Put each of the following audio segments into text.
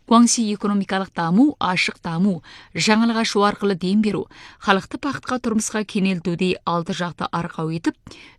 Гуаңси экономикалық даму, ашық даму, жаңалық ашу арқылы дем беру, халықты бақытқа тұрмысқа кенелтуде алды жақты арқау етіп,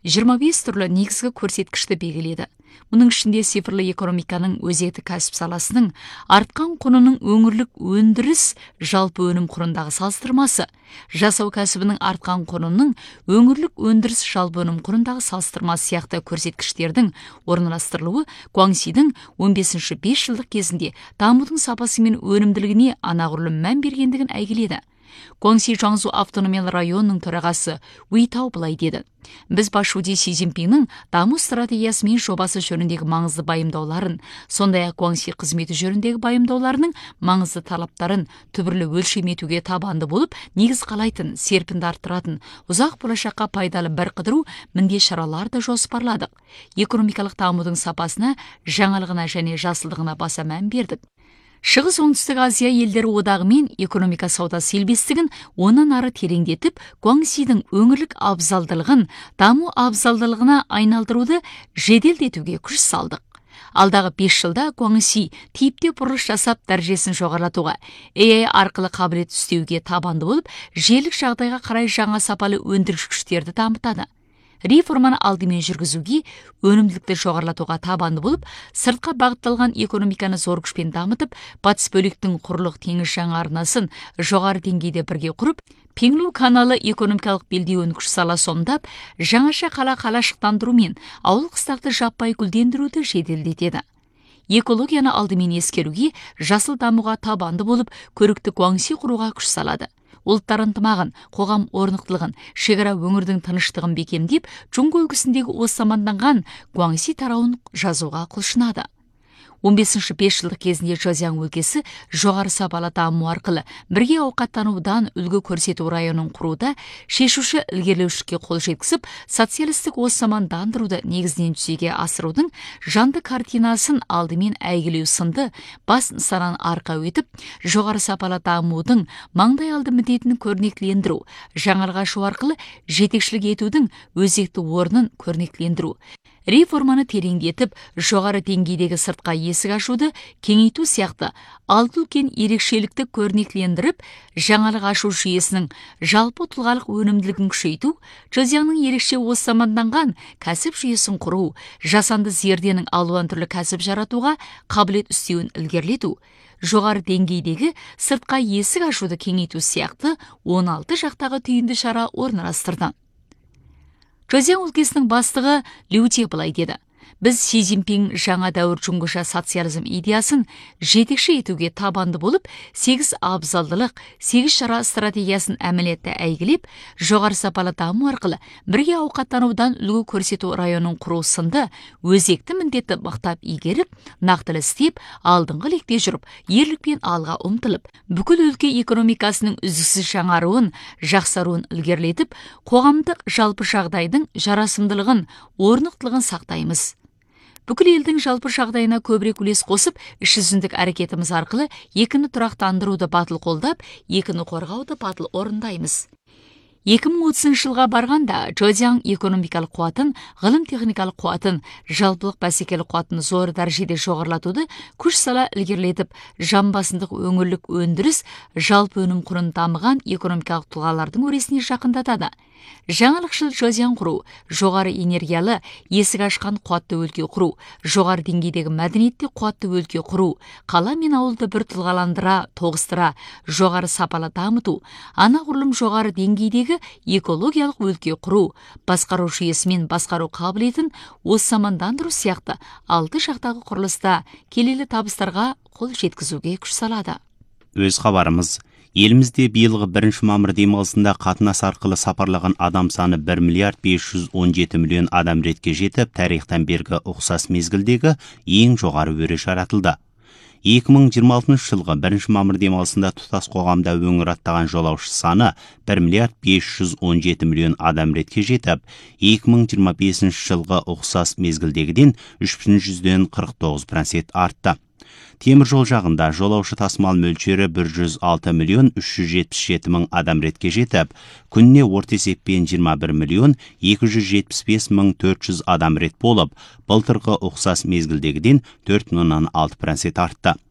25 түрлі негізгі көрсеткішті белгіледі. Мұның ішінде цифрлы экономиканың өзекті кәсіп саласының артқан құнының өңірлік өндіріс жалпы өнім құрындағы салыстырмасы, жасау кәсібінің артқан құнының өңірлік өндіріс жалпы өнім құрындағы салыстырмасы сияқты көрсеткіштердің орналастырылуы Гуаңсидің 15-ші 5 жылдық кезінде дамудың сапасы мен өнімділігіне анағұрлым мән бергендігін әйгіледі. Гуаңси Жаңзу автономиялы районының төрағасы Уи Тау былай деді: "Біз Башуди Си Цзиньпиннің даму стратегиясы мен жобасы жөніндегі маңызды байымдауларын, сондай-ақ Гуаңси қызметі жөніндегі байымдауларының маңызды талаптарын түбірлі өлшем етуге табанды болып, негіз қалайтын, серпінді арттыратын, ұзақ болашаққа пайдалы бір қыдыру міндет шараларды жоспарладық. Экономикалық дамудың сапасына, жаңалығына және жасылдығына баса мән бердік. Шығыс оңтүстік Азия елдері одағымен экономика сауда селбестігін онан ары тереңдетіп, Гуаңсидің өңірлік абзалдылығын даму абзалдылығына айналдыруды жеделдетуге күш салдық. Алдағы 5 жылда Гуаңси типте бұрылыс жасап дәрежесін жоғарылатуға, AI арқылы қабілет үстеуге табанды болып, желік жағдайға қарай жаңа сапалы өндіріш күштерді дамытады. Реформаны алдымен жүргізуге, өнімділікті жоғарылатуға табанды болып, сыртқа бағытталған экономиканы зор күшпен дамытып, батыс бөліктің құрлық теңіз жаңа арнасын жоғары деңгейде бірге құрып, Пеңлу каналы экономикалық белдеуін күш сала сомдап, жаңаша қалашықтандыру мен ауыл қыстақты жаппай гүлдендіруді жеделдетеді. Экологияны алдымен ескеруге, жасыл дамуға табанды болып, көрікті Гуаңси құруға күш салады. Ұлттар ынтымағын, қоғам орнықтылығын, шекара өңірдің тыныштығын бекемдеп, Джунго үлгісіндегі осы заманданған Гуаңси тарауын жазуға құлшынады. 15-ші 5 жылдық кезінде Зhejiang өлкесі жоғары сапалы даму арқылы бірге ауқаттанудан үлгі көрсету районын құруда шешуші ілгерілеушілікке қол жеткізіп, социалистік осы замандандыруды негізінен жүзеге асырудың жанды картинасын алдымен әйгілеу сынды бас нысананы арқау етіп, жоғары сапалы дамудың маңдай алды міндетін көрнектілендіру, жаңалық ашу арқылы жетекшілік етудің өзекті орнын көрнектілендіру, реформаны тереңдетіп, жоғары деңгейдегі сыртқа есік ашуды кеңейту сияқты алты үлкен ерекшелікті көрнектілендіріп, жаңалық ашу жүйесінің жалпы тұлғалық өнімділігін күшейту, Зhejiangның ерекше осы заманданған кәсіп жүйесін құру, жасанды зерденің алуан түрлі кәсіп жаратуға қабілет үстеуін ілгерілету, жоғары деңгейдегі сыртқа есік ашуды кеңейту сияқты 16 жақтағы түйінді шара орналастырды. Зhejiang өлкесінің бастығы Лю Жie былай деді: "Біз Си Цзиньпин жаңа дәуір жұңғыша социализм идеясын жетекші етуге табанды болып, 8 абзалдылық, 8 шара стратегиясын әмілетті әйгілеп, жоғары сапалы даму арқылы бірге ауқаттанудан үлгі көрсету районын құру сынды өзекті міндетті мықтап игеріп, нақтылы істеп, алдыңғы лекте жүріп, ерлікпен алға ұмтылып, бүкіл өлке экономикасының үздіксіз жаңаруын, жақсаруын ілгерілетіп, қоғамдық жалпы жағдайдың жарасымдылығын, орнықтылығын сақтаймыз. Бүкіл елдің жалпы жағдайына көбірек үлес қосып, іс жүзіндік әрекетіміз арқылы екіні тұрақтандыруды батыл қолдап, екіні қорғауды батыл орындаймыз. 2030 жылға барғанда Zhejiang экономикалық қуатын, ғылым-техникалық қуатын, жалпылық бәсекелік қуатын зор дәрежеде жоғарылатуды күш сала ілгерілетіп, жамбасындық өңірлік өндіріс, жалпы өнім құрын дамыған экономикалық тұлғалардың өресіне жақындатады. Жаңалықшыл Zhejiang құру, жоғары энергиялы, есік ашқан қуатты өлке құру, жоғары деңгейдегі мәдениетте қуатты өлке құру, қала мен ауылды бір тұлғаландыра, тоғыстыра, жоғары сапалы дамыту, анағұрлым жоғары деңгейдегі экологиялық өлке құру, басқару жүйесі мен басқару қабілетін осы замандандыру сияқты 6 жақтағы құрылыста келелі табыстарға қол жеткізуге күш салады. Өз хабарымыз: елімізде биылғы 1 мамыр демалысында қатынас арқылы сапарлаған адам саны 1 миллиард 517 миллион адам ретке жетіп, тарихтан бергі ұқсас мезгілдегі ең жоғары өрі жаратылды. 2026 жылғы 1 мамыр демалысында тұтас қоғамда өңір аттаған жолаушы саны 1 миллиард 517 миллион адам ретке жетіп, 2025 жылғы ұқсас мезгілдегіден 3,49% артты. Темір жол жағында жолаушы тасымал мөлшері 106 миллион 377 мың адам ретке жетіп, күніне орта есеппен 21 миллион 275 мың 400 адам рет болып, былтырғы ұқсас мезгілдегіден 4,6% артты.